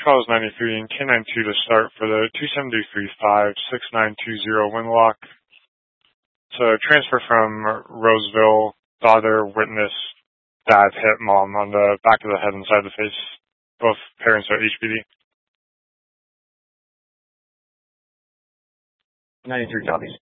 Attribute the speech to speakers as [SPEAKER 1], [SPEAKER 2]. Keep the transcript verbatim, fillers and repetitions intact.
[SPEAKER 1] Charles ninety-three and K ninety-two to start for the two seven three five six nine two zero Winlock. So transfer from Roseville. Father witness dad hit mom on the back of the head and side of the face. Both parents are H P D.
[SPEAKER 2] ninety-three copies.